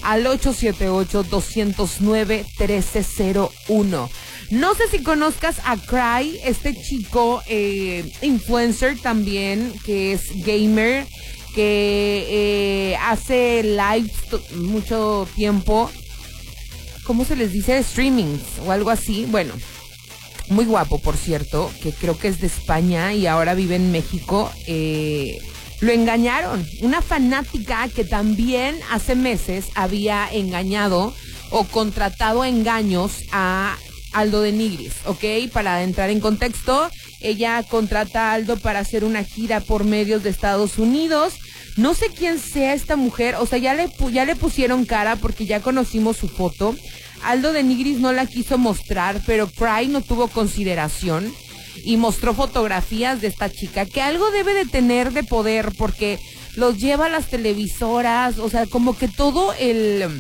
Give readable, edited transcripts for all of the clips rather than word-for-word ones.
al 878-209-1301. No sé si conozcas a Cry, este chico influencer también, que es gamer, que hace lives mucho tiempo. ¿Cómo se les dice? Streamings o algo así. Bueno, muy guapo, por cierto, que creo que es de España y ahora vive en México. Lo engañaron. Una fanática que también hace meses había engañado o contratado a engaños a Aldo de Nigris, ¿ok? Para entrar en contexto, ella contrata a Aldo para hacer una gira por medios de Estados Unidos. No sé quién sea esta mujer, o sea, ya le pusieron cara porque ya conocimos su foto. Aldo de Nigris no la quiso mostrar, pero Cry no tuvo consideración y mostró fotografías de esta chica, que algo debe de tener de poder porque los lleva a las televisoras, o sea, como que todo el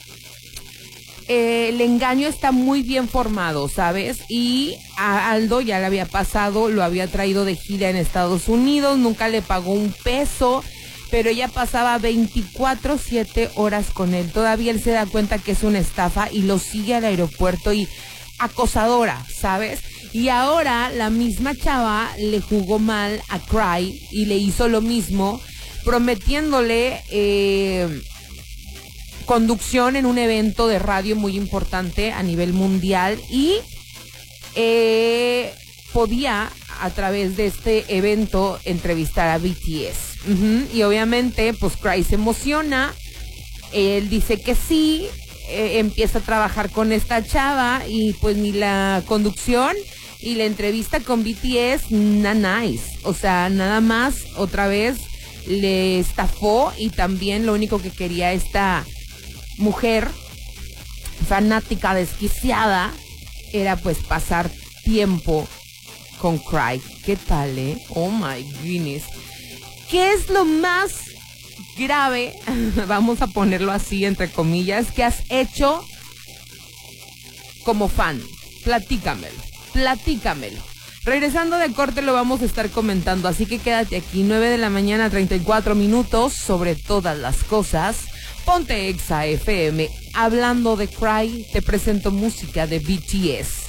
engaño está muy bien formado, ¿sabes? Y a Aldo ya le había pasado, lo había traído de gira en Estados Unidos, nunca le pagó un peso, pero ella pasaba 24/7 horas con él. Todavía él se da cuenta que es una estafa y lo sigue al aeropuerto y acosadora, ¿sabes? Y ahora la misma chava le jugó mal a Cry y le hizo lo mismo, prometiéndole conducción en un evento de radio muy importante a nivel mundial y podía a través de este evento entrevistar a BTS. Y obviamente pues Cry se emociona, él dice que sí, empieza a trabajar con esta chava y pues ni la conducción y la entrevista con BTS, nice, o sea, nada más otra vez le estafó y también lo único que quería esta mujer fanática desquiciada era pues pasar tiempo con Cry. ¿Qué tal, Oh my goodness. ¿Qué es lo más grave, vamos a ponerlo así entre comillas, que has hecho como fan? Platícamelo. Regresando de corte lo vamos a estar comentando, así que quédate aquí, 9 de la mañana, 34 minutos, sobre todas las cosas. Ponte Exa FM. Hablando de Cry, te presento música de BTS.